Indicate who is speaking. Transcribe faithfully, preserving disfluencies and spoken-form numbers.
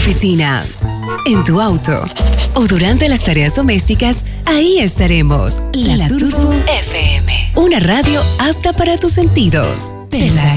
Speaker 1: oficina, en tu auto o durante las tareas domésticas, ahí estaremos. La, La Turbo F M. Una radio apta para tus sentidos. ¿Verdad